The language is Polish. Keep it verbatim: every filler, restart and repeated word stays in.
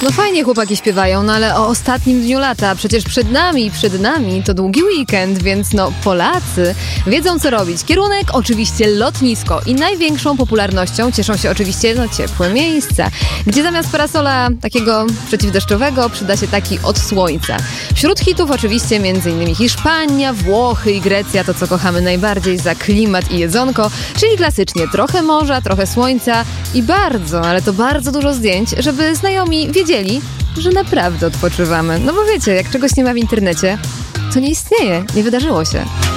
No fajnie chłopaki śpiewają, no ale o ostatnim dniu lata, przecież przed nami, przed nami to długi weekend, więc no Polacy wiedzą co robić. Kierunek oczywiście lotnisko i największą popularnością cieszą się oczywiście no ciepłe miejsca, gdzie zamiast parasola takiego przeciwdeszczowego przyda się taki od słońca. Wśród hitów oczywiście m.in. Hiszpania, Włochy i Grecja, to co kochamy najbardziej za klimat i jedzonko, czyli klasycznie trochę morza, trochę słońca i bardzo, ale to bardzo dużo zdjęć, żeby znajomi wiedzieli, że naprawdę odpoczywamy. No bo wiecie, jak czegoś nie ma w internecie, to nie istnieje, nie wydarzyło się.